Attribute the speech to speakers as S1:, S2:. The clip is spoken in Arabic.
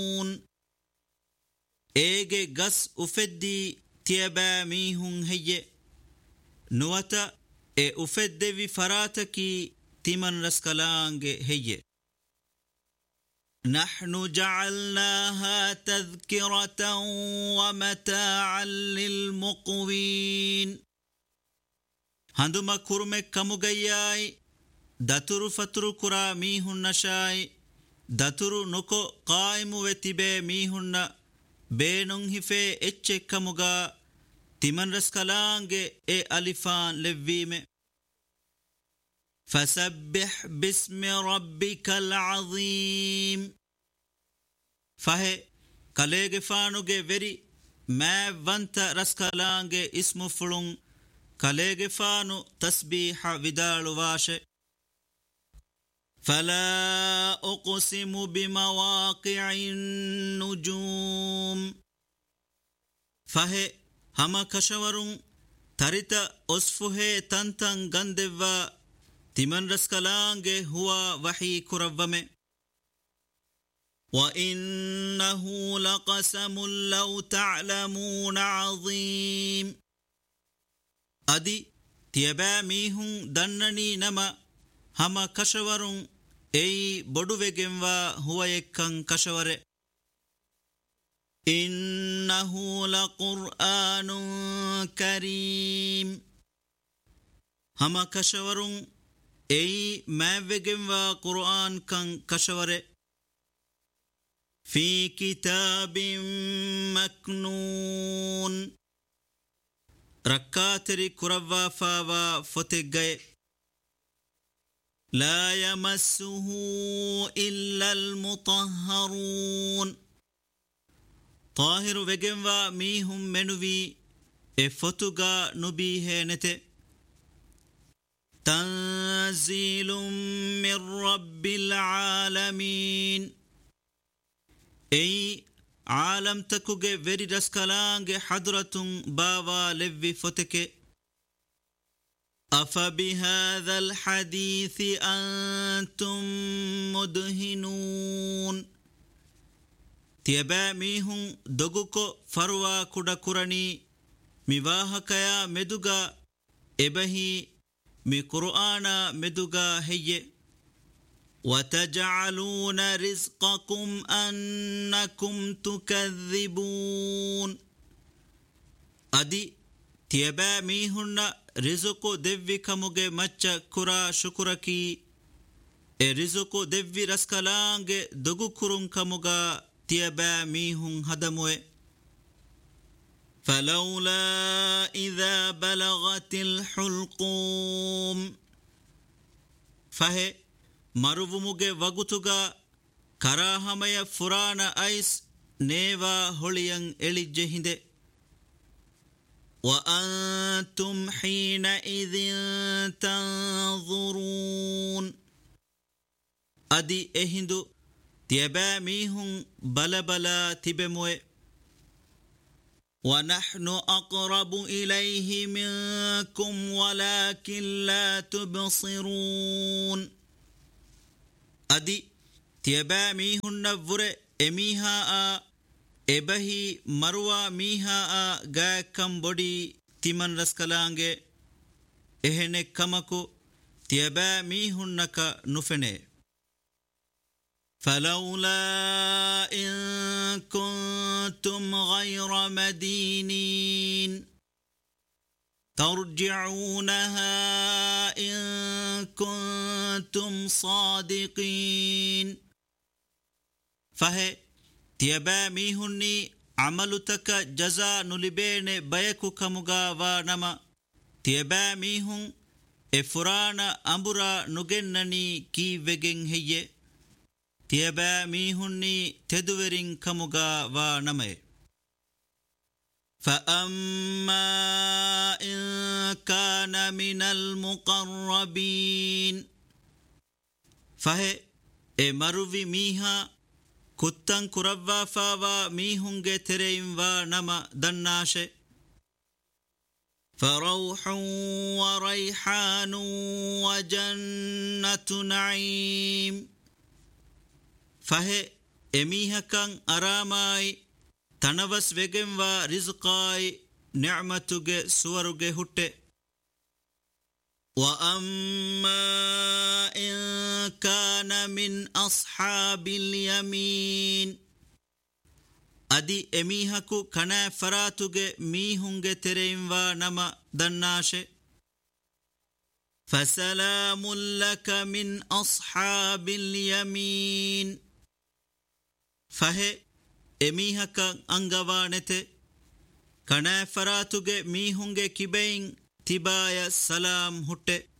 S1: Ege gas ufeddi tiaba mihun heye nuwata ufeddevi farataki timan raskalange heye. نحن جعلناها تذكرة ومتاعا للمقوين هندما كرمك كمغياي داترو فترو كرا ميهن نشاي داترو نكو قائم وتبه ميهن بينون هفه اتش كمغا تمن رسكالانگ ألفان لفيم فسبح باسم ربك العظيم فهي كاليغ فانوغ وري ما وانت رسكالانگ اسم فلون كاليغ فانو تسبيح ودال واش فلا أقسم بمواقع النجوم فهي هما كشورون تريتا أصفه تنتن غندوا تمن رسكالانگ هو وحي كربمه وإنه لقسم لو تعلمون عظيم أدي تيبا ميهن دنني نما هما كشورون أي بدوغنوا هو يكن كشور إنه لقرآن كريم هما كشورون أي ما وجموا قرآن كان كشورة في كتاب مكنون ركاتري كروا فاوا فتجي لا يمسه إلا المطهرون طاهر وجموا ميهم منوي فتوغا نبيه نته تنزيل من رب العالمين أي عالم تكوغي وري رسكالانگ حضرة باوا لوي فتك أفبهذا الحديث أنتم مدهنون تيبا ميهم دوغوكو فروا كودا كوراني ميواهكايا مدوغا إبهي مي قرآن مدوغا هي وتجعلون رزقكم أنكم تكذبون أدي تيبا ميهن رزقو دفي كموغي مچا كرا شكركي رزقو دفي رسكالانگ دوغو كرون كموغا تيبا ميهن هدموه فلولا إذا بلغت الحلقوم فهي مروموغي وغتوغا كراهمي فرانا أيس نيوا هوليان إليجهند وأنتم حينئذ تنظرون أدي إهندو تيبا ميهم بلا تبموه ونحن أقرب إليه منكم ولكن لا تبصرون أدي تيبا ميهن نفر إميها إبهي مروى ميها غا كمبودي تمن رسكالانگ إهنه كمكو تيبا ميهن نكا نفنه فلولا إن كنتم غير مدينين ترجعونها إن كنتم صادقين فهي تيبا ميهني عملتك جزاء نلبين بيكو كمغا ونما تيبا ميهن إفرانا أمبرا نغنني كي وگن هي تيبا ميهني تدورين كمغا ونما فأما إن كان من المقربين فهي مروي ميها كتن كربا فاوا ميهنگ ترين ونما دناش فروح وريحان وجنة نعيم فهي emihakang aramai tanavas vegenwa rizqai ni'matuge suwaruge hutte wa amma in kana min ashabil yamin adi emihaku kana faratuge mihunge tereinwa nama dannashe fasalamun laka min ashabil yamin fahe emihaka angawanete kana faratuge mihunge kibein tibaya salam hutte